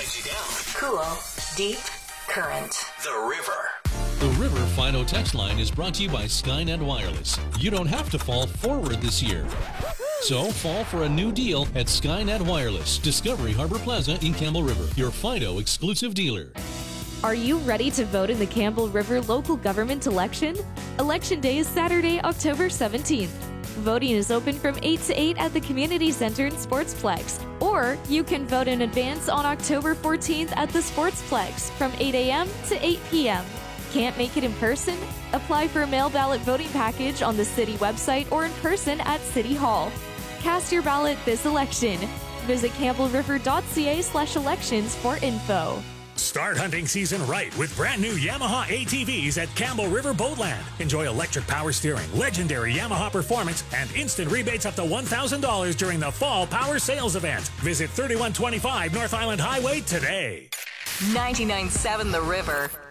drives you down. Cool, deep, current. The River. The River Fido text line is brought to you by Skynet Wireless. You don't have to fall forward this year. So fall for a new deal at Skynet Wireless, Discovery Harbor Plaza in Campbell River, your Fido exclusive dealer. Are you ready to vote in the Campbell River local government election? Election Day is Saturday, October 17th. Voting is open from 8 to 8 at the Community Center and Sportsplex. Or you can vote in advance on October 14th at the Sportsplex from 8 a.m. to 8 p.m. Can't make it in person? Apply for a mail ballot voting package on the city website or in person at City Hall. Cast your ballot this election. Visit campbellriver.ca/elections for info. Start hunting season right with brand new Yamaha ATVs at Campbell River Boatland. Enjoy electric power steering, legendary Yamaha performance, and instant rebates up to $1,000 during the Fall Power Sales event. Visit 3125 North Island Highway today. 99.7 The River.